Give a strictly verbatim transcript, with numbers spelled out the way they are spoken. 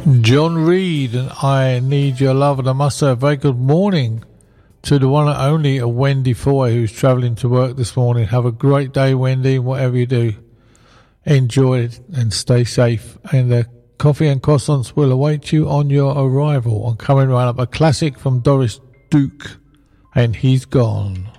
John Reed and I Need Your Love, and I must say a very good morning to the one and only Wendy Foy, who's travelling to work this morning. Have a great day, Wendy, whatever you do. Enjoy it and stay safe. And the coffee and croissants will await you on your arrival. I'm coming right up a classic from Doris Duke, and He's Gone.